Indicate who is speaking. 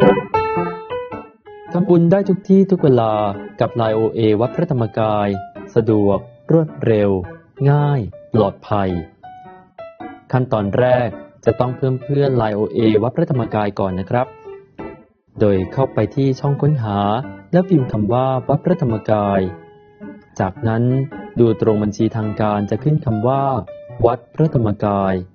Speaker 1: ทำบุญได้ทุกที่ทุกเวลากับ LINE OA วัดพระธรรมกายสะดวกรวดเร็วง่ายปลอดภัยขั้นตอนแรกจะต้องเพิ่มเพื่อน LINE OA วัดพระธรรมกายก่อนนะครับโดยเข้าไปที่ช่องค้นหาแล้วพิมพ์คำว่าวัดพระธรรมกายจากนั้นดูตรงบัญชีทางการจะขึ้นคำว่าวัดพระธรรมกาย